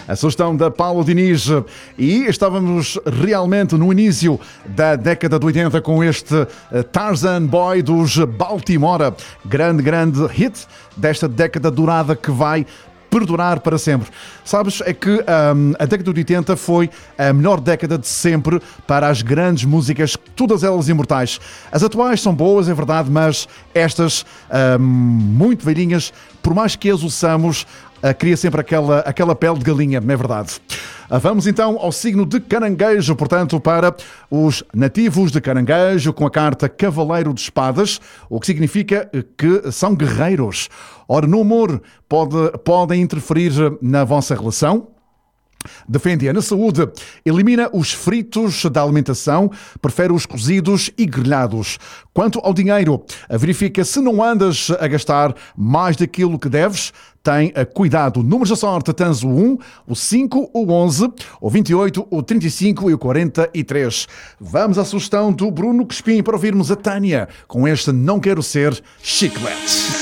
A sugestão da Paula Diniz. E estávamos realmente no início da década de 80 com este Tarzan Boy dos Baltimora. Grande hit desta década dourada que vai perdurar para sempre. Sabes, é que a década de 80 foi a melhor década de sempre para as grandes músicas, todas elas imortais. As atuais são boas, é verdade, mas estas, muito velhinhas, por mais que as ouçamos, cria sempre aquela pele de galinha, não é verdade? Vamos então ao signo de Caranguejo, portanto, para os nativos de Caranguejo, com a carta Cavaleiro de Espadas, o que significa que são guerreiros. Ora, no amor, podem interferir na vossa relação. Defende-a na saúde, elimina os fritos da alimentação, prefere os cozidos e grelhados. Quanto ao dinheiro, verifica se não andas a gastar mais daquilo que deves. Tem cuidado. Números da sorte, tens o 1, o 5, o 11, o 28, o 35 e o 43. Vamos à sugestão do Bruno Crespim para ouvirmos a Tânia com este Não Quero Ser Chiclete.